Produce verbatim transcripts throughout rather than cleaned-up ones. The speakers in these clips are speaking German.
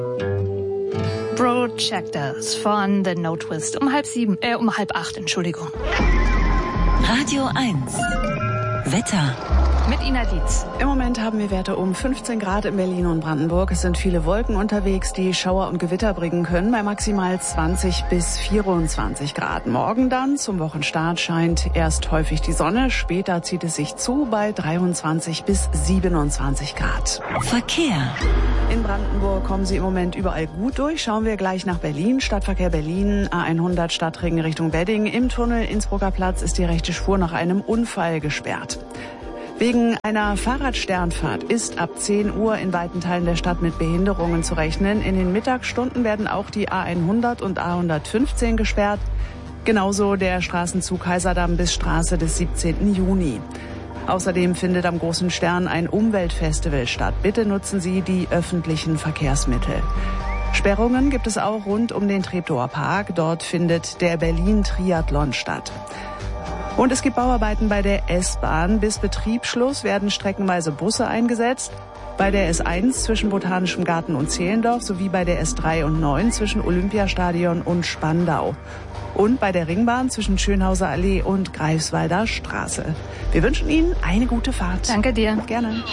Projectors von The No Twist. Um halb sieben, äh, um halb acht, Entschuldigung. Radio eins. Wetter. Mit Ina Dietz. Im Moment haben wir Werte um fünfzehn Grad in Berlin und Brandenburg. Es sind viele Wolken unterwegs, die Schauer und Gewitter bringen können, bei maximal zwanzig bis vierundzwanzig Grad. Morgen dann zum Wochenstart scheint erst häufig die Sonne, später zieht es sich zu bei dreiundzwanzig bis siebenundzwanzig Grad. Verkehr. In Brandenburg kommen Sie im Moment überall gut durch. Schauen wir gleich nach Berlin. Stadtverkehr Berlin, A hundert Stadtring Richtung Wedding. Im Tunnel Innsbrucker Platz ist die rechte Spur nach einem Unfall gesperrt. Wegen einer Fahrradsternfahrt ist ab zehn Uhr in weiten Teilen der Stadt mit Behinderungen zu rechnen. In den Mittagsstunden werden auch die A hundert und A hundertfünfzehn gesperrt. Genauso der Straßenzug Kaiserdamm bis Straße des siebzehnten Juni. Außerdem findet am Großen Stern ein Umweltfestival statt. Bitte nutzen Sie die öffentlichen Verkehrsmittel. Sperrungen gibt es auch rund um den Treptower Park. Dort findet der Berlin-Triathlon statt. Und es gibt Bauarbeiten bei der S-Bahn. Bis Betriebsschluss werden streckenweise Busse eingesetzt. Bei der S eins zwischen Botanischem Garten und Zehlendorf sowie bei der S drei und neun zwischen Olympiastadion und Spandau. Und bei der Ringbahn zwischen Schönhauser Allee und Greifswalder Straße. Wir wünschen Ihnen eine gute Fahrt. Danke dir. Gerne.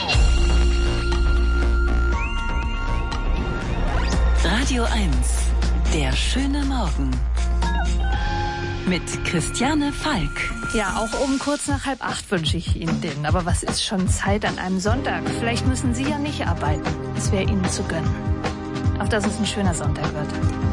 Radio eins. Der schöne Morgen. Mit Christiane Falk. Ja, auch um kurz nach halb acht wünsche ich Ihnen den. Aber was ist schon Zeit an einem Sonntag? Vielleicht müssen Sie ja nicht arbeiten. Es wäre Ihnen zu gönnen. Auf dass es ein schöner Sonntag wird.